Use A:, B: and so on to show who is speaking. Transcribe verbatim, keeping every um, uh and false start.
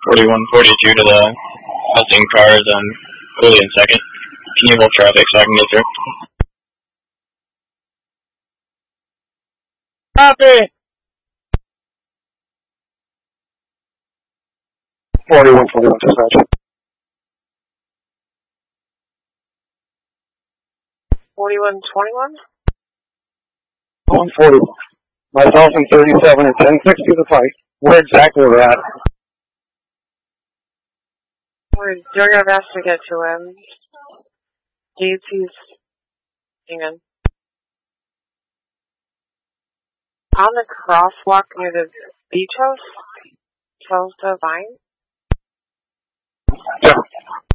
A: forty-one forty-two to the passing cars on Cooley in second. Can you hold traffic so I can get through?
B: Copy!
C: forty-one forty-one dispatch.
D: forty-one twenty-one?
C: one forty-one. Myself and thirty-seven and ten sixty to the fight. Where exactly we're at?
D: We're doing our best to get to him. D C's hanging. On the crosswalk near the beach house, close to Vine.
C: Yeah.